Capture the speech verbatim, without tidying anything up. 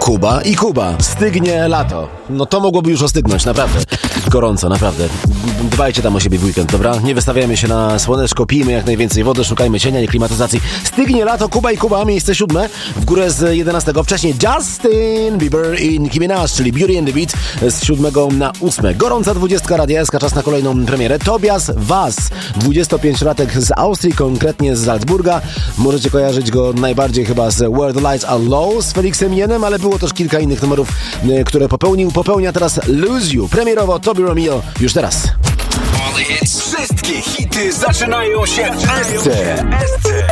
Kuba i Kuba. Stygnie lato. No to mogłoby już ostygnąć, naprawdę. Gorąco, naprawdę. Dbajcie tam o siebie w weekend, dobra? Nie wystawiajmy się na słoneczko, pijmy jak najwięcej wody, szukajmy cienia i klimatyzacji. Stygnie lato, Kuba i Kuba, miejsce siódme. W górę z jedenastego. Wcześniej Justin Bieber i Nicki Minaj, czyli Beauty and the Beat z siódmego na ósme. Gorąca dwudziestka Radia S K, czas na kolejną premierę. Tobias Was, dwudziestopieęciolatek z Austrii, konkretnie z Salzburga. Możecie kojarzyć go najbardziej chyba z Where the Lights Are Low z Felixem Jenem, ale było też kilka innych numerów, które popełnił. Popełnia teraz Lose You. Premierowo Tobi Romeo już teraz. Wszystkie hity zaczynają się w S C.